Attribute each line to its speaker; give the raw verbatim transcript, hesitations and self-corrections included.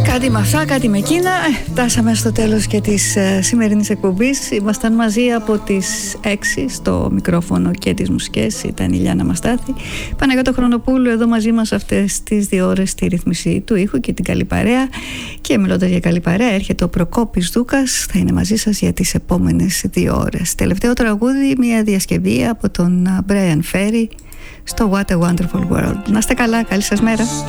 Speaker 1: Κάτι με αυτά, κάτι με εκείνα. Ε, φτάσαμε στο τέλος και της ε, σημερινής εκπομπής. Ήμασταν μαζί από τις έξι στο μικρόφωνο και τις μουσικές. Ήταν η Λιάννα Μαστάθη. Παναγιώτα Χρονοπούλου εδώ μαζί μας αυτές τις δύο ώρες στη ρύθμιση του ήχου και την καλή παρέα. Και μιλώντας για καλή παρέα, έρχεται ο Προκόπης Δούκας. Θα είναι μαζί σας για τις επόμενες δύο ώρες. Τελευταίο τραγούδι, μια διασκευή από τον Brian Ferry στο What a Wonderful World. Να είστε καλά, καλή σας μέρα.